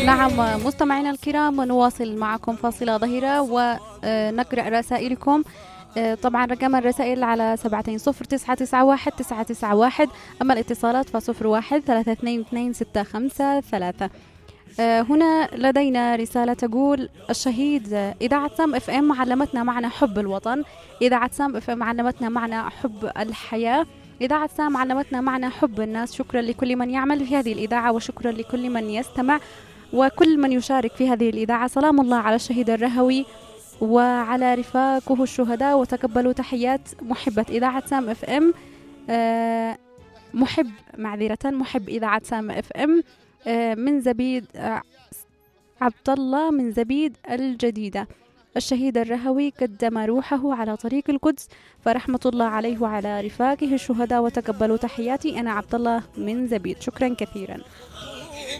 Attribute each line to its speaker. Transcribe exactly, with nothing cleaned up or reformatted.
Speaker 1: نعم مستمعينا الكرام، نواصل معكم فاصلة ظهيرة ونقرأ رسائلكم. طبعا رقم الرسائل على سبعتين صفر تسعة تسعة واحد تسعة تسعة واحد، أما الاتصالات فصفر واحد ثلاثة اثنين اثنين ستة خمسة ثلاثة. هنا لدينا رسالة تقول: الشهيد إذاعة سام اف ام علمتنا معنى حب الوطن، إذاعة سام اف ام علمتنا معنى حب الحياة، إذاعة سام علمتنا معنى حب الناس. شكرا لكل من يعمل في هذه الإذاعة، وشكرا لكل من يستمع وكل من يشارك في هذه الإذاعة. سلام الله على الشهيد الرهوي وعلى رفاقه الشهداء، وتقبلوا تحيات محبة إذاعة سام اف ام. آه محب معذرة محب إذاعة سام اف ام آه من زبيد آه عبد الله من زبيد الجديدة. الشهيد الرهوي قدم روحه على طريق القدس، فرحمة الله عليه وعلى رفاقه الشهداء، وتقبلوا تحياتي. أنا عبد الله من زبيد. شكرا كثيرا.